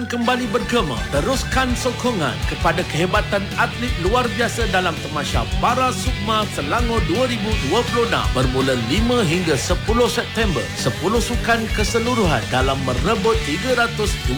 kembali bergema. Teruskan sokongan kepada kehebatan atlet luar biasa dalam Tamasya Para Sukma Selangor 2026 bermula 5 hingga 10 September. 10 sukan keseluruhan dalam merebut